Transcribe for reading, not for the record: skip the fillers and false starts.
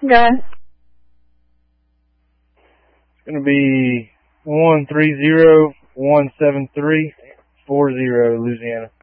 Go ahead. It's going to be 130-173-40, Louisiana.